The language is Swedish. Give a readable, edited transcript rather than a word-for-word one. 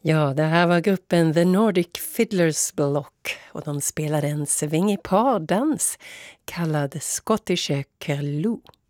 Ja, det här var gruppen The Nordic Fiddlers Block och de spelar en svingig pardans kallad Scottish Curlew.